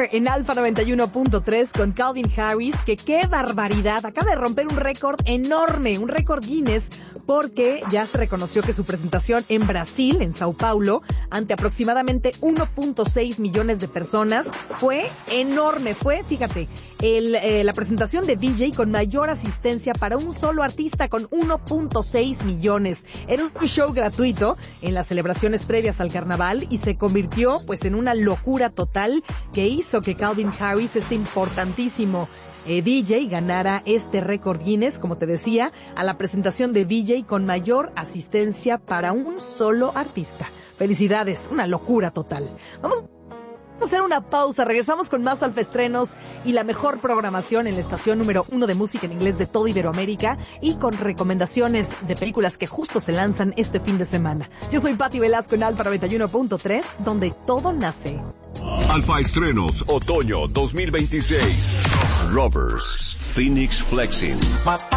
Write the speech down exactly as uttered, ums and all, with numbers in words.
Lover en Alfa noventa y uno punto tres con Calvin Harris, que qué barbaridad, acaba de romper un récord enorme, un récord Guinness, porque ya se reconoció que su presentación en Brasil, en Sao Paulo, ante aproximadamente uno punto seis millones de personas, fue enorme. Fue, fíjate, el, eh, la presentación de D J con mayor asistencia para un solo artista, con uno punto seis millones. Era un show gratuito en las celebraciones previas al carnaval y se convirtió pues en una locura total que hizo que Calvin Harris, este importantísimo Eh, D J, ganara este récord Guinness, como te decía, a la presentación de D J con mayor asistencia para un solo artista. Felicidades, una locura total. Vamos a hacer una pausa, regresamos con más alfaestrenos y la mejor programación en la estación número uno de música en inglés de toda Iberoamérica y con recomendaciones de películas que justo se lanzan este fin de semana. Yo soy Pati Velasco en Alfa noventa y uno punto tres, donde todo nace. Alfa Estrenos Otoño dos mil veintiséis. Rovers, Phoenix Flexing.